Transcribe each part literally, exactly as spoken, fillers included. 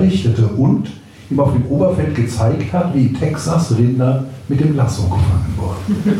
berichtete und ihm auf dem Oberfeld gezeigt hat, wie in Texas Rinder mit dem Lasso gefangen wurden.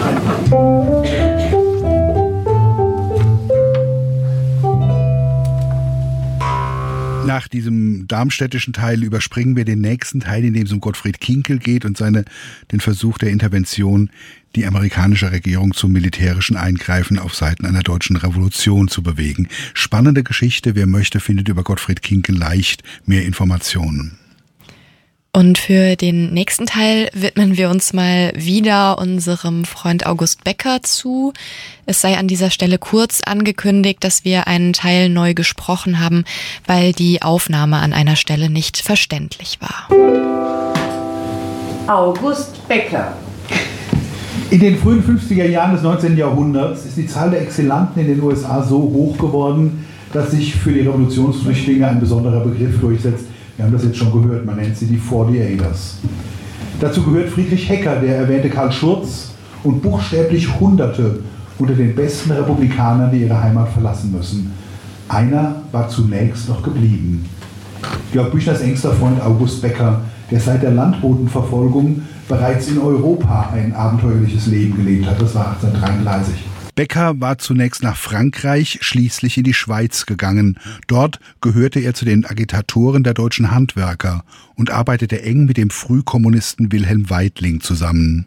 Nach diesem darmstädtischen Teil überspringen wir den nächsten Teil, in dem es um Gottfried Kinkel geht und seine, den Versuch der Intervention, die amerikanische Regierung zum militärischen Eingreifen auf Seiten einer deutschen Revolution zu bewegen. Spannende Geschichte. Wer möchte, findet über Gottfried Kinkel leicht mehr Informationen. Und für den nächsten Teil widmen wir uns mal wieder unserem Freund August Becker zu. Es sei an dieser Stelle kurz angekündigt, dass wir einen Teil neu gesprochen haben, weil die Aufnahme an einer Stelle nicht verständlich war. August Becker. In den frühen fünfziger Jahren des neunzehnten Jahrhunderts ist die Zahl der Exilanten in den U S A so hoch geworden, dass sich für die Revolutionsflüchtlinge ein besonderer Begriff durchsetzt. Wir haben das jetzt schon gehört, man nennt sie die Forty-Eighters. Dazu gehört Friedrich Hecker, der erwähnte Karl Schurz und buchstäblich Hunderte unter den besten Republikanern, die ihre Heimat verlassen müssen. Einer war zunächst noch geblieben. Georg Büchners engster Freund August Becker, der seit der Landbotenverfolgung bereits in Europa ein abenteuerliches Leben gelebt hat. Das war achtzehnhundertdreiunddreißig. Becker war zunächst nach Frankreich, schließlich in die Schweiz gegangen. Dort gehörte er zu den Agitatoren der deutschen Handwerker und arbeitete eng mit dem Frühkommunisten Wilhelm Weitling zusammen.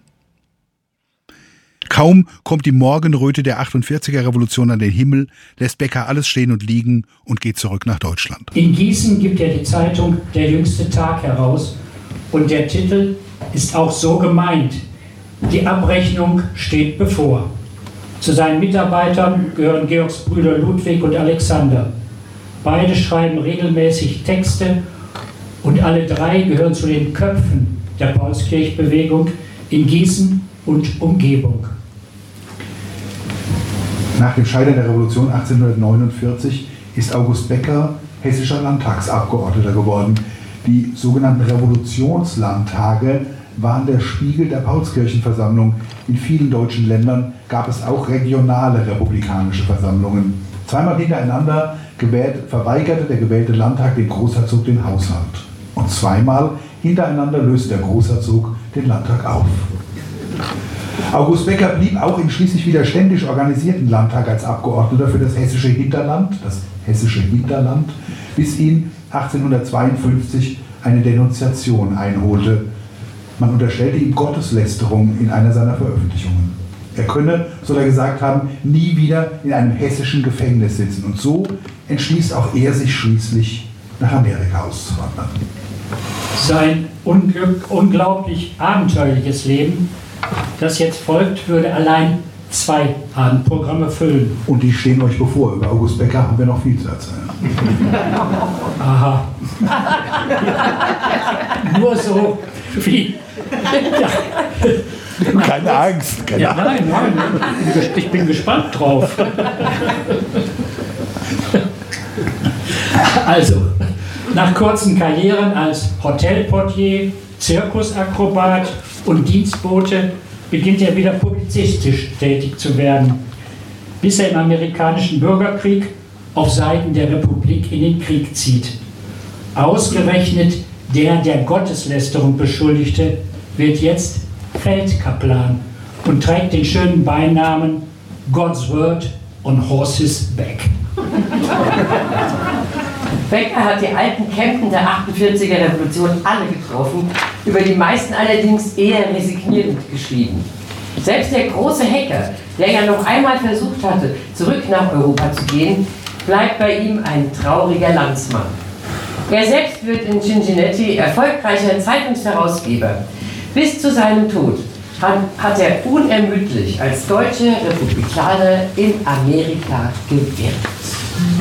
Kaum kommt die Morgenröte der achtundvierziger Revolution an den Himmel, lässt Becker alles stehen und liegen und geht zurück nach Deutschland. In Gießen gibt er die Zeitung Der jüngste Tag heraus und der Titel ist auch so gemeint: Die Abrechnung steht bevor. Zu seinen Mitarbeitern gehören Georgs Brüder Ludwig und Alexander. Beide schreiben regelmäßig Texte und alle drei gehören zu den Köpfen der Paulskirchbewegung in Gießen und Umgebung. Nach dem Scheitern der Revolution achtzehnhundertneunundvierzig ist August Becker hessischer Landtagsabgeordneter geworden. Die sogenannten Revolutionslandtage waren der Spiegel der Paulskirchenversammlung. In vielen deutschen Ländern gab es auch regionale republikanische Versammlungen. Zweimal hintereinander gewählt, verweigerte der gewählte Landtag dem Großherzog den Haushalt. Und zweimal hintereinander löste der Großherzog den Landtag auf. August Becker blieb auch im schließlich wieder ständisch organisierten Landtag als Abgeordneter für das hessische Hinterland, das hessische Hinterland, bis ihn achtzehnhundertzweiundfünfzig eine Denunziation einholte. Man unterstellte ihm Gotteslästerung in einer seiner Veröffentlichungen. Er könne, soll er gesagt haben, nie wieder in einem hessischen Gefängnis sitzen. Und so entschließt auch er sich schließlich nach Amerika auszuwandern. Sein unglück, unglaublich abenteuerliches Leben, das jetzt folgt, würde allein zwei Abendprogramme füllen. Und die stehen euch bevor. Über August Becker haben wir noch viel zu erzählen. Aha. Nur so wie... Ja. Keine Angst. Keine ja, nein, nein. Ich bin gespannt drauf. Also, nach kurzen Karrieren als Hotelportier, Zirkusakrobat und Dienstbote beginnt er wieder publizistisch tätig zu werden, bis er im amerikanischen Bürgerkrieg auf Seiten der Republik in den Krieg zieht. Ausgerechnet der der Gotteslästerung Beschuldigte wird jetzt Feldkaplan und trägt den schönen Beinamen God's Word on Horse's Back. Becker hat die alten Kämpfen der achtundvierziger Revolution alle getroffen, über die meisten allerdings eher resignierend geschrieben. Selbst der große Hecker, der ja noch einmal versucht hatte, zurück nach Europa zu gehen, bleibt bei ihm ein trauriger Landsmann. Er selbst wird in Cincinnati erfolgreicher Zeitungsherausgeber. Bis zu seinem Tod hat, hat er unermüdlich als deutscher Republikaner in Amerika gewirkt.